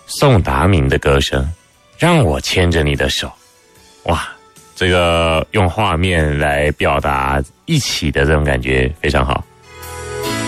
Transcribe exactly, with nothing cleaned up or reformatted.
宋达明的歌声，让我牵着你的手。哇，这个用画面来表达一起的这种感觉非常好。